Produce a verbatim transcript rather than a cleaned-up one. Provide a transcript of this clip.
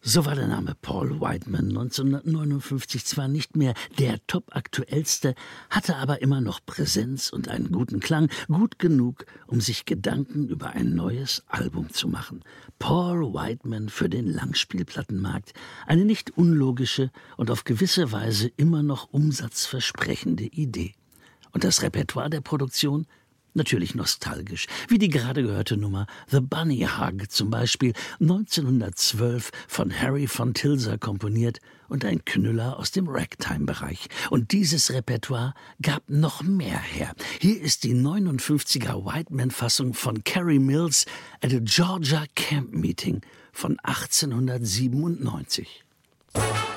So war der Name Paul Whiteman neunzehnhundertneunundfünfzig zwar nicht mehr der topaktuellste, hatte aber immer noch Präsenz und einen guten Klang, gut genug, um sich Gedanken über ein neues Album zu machen. Paul Whiteman für den Langspielplattenmarkt, eine nicht unlogische und auf gewisse Weise immer noch umsatzversprechende Idee. Und das Repertoire der Produktion? Natürlich nostalgisch, wie die gerade gehörte Nummer The Bunny Hug zum Beispiel, neunzehnhundertzwölf von Harry von Tilser komponiert und ein Knüller aus dem Ragtime-Bereich. Und dieses Repertoire gab noch mehr her. Hier ist die neunundfünfziger Whiteman-Fassung von Carrie Mills at a Georgia Camp Meeting von achtzehnhundertsiebenundneunzig.